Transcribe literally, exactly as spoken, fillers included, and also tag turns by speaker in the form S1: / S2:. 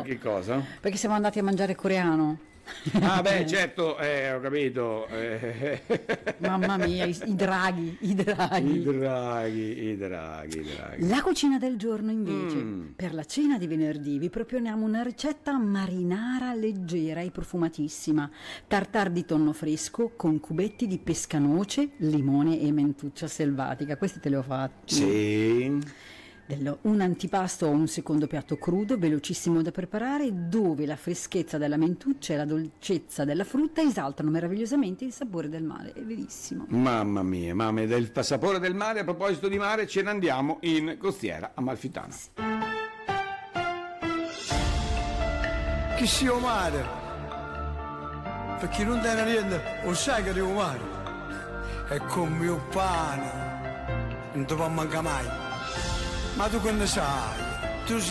S1: Che cosa?
S2: Perché siamo andati a mangiare coreano.
S1: Ah beh, certo, eh, ho capito. Eh.
S2: Mamma mia, i, i draghi, i draghi.
S1: I draghi, i draghi, i draghi.
S2: La cucina del giorno invece,
S1: Mm.
S2: per la cena di venerdì vi proponiamo una ricetta marinara leggera e profumatissima, tartar di tonno fresco con cubetti di pescanoce, limone e mentuccia selvatica. Questi te li ho fatti.
S1: Sì.
S2: Dello- un antipasto o un secondo piatto crudo, velocissimo da preparare, dove la freschezza della mentuccia e la dolcezza della frutta esaltano meravigliosamente il sapore del mare. È verissimo.
S1: Mamma mia, mamma mia, del sapore del mare. A proposito di mare, ce ne andiamo in costiera Amalfitana.
S3: Chi sia o mare? Perché non te ne niente, o sai che arrivo mare? E con mio pane non ti può mancare mai. Ma tu che ne sai?